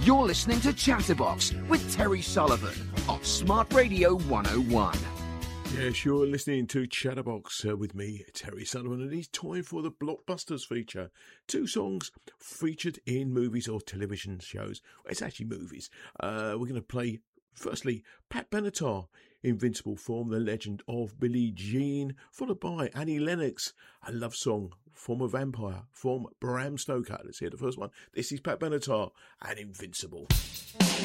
You're listening to Chatterbox with Terry Sullivan on Smart Radio 101. Yes, you're listening to Chatterbox with me, Terry Sullivan, and it's time for the Blockbusters feature. 2 songs featured in movies or television shows. It's actually movies. We're going to play, firstly, Pat Benatar, Invincible, from The Legend of Billie Jean, followed by Annie Lennox, a love song from a vampire, from Bram Stoker. Let's hear the first one. This is Pat Benatar and Invincible.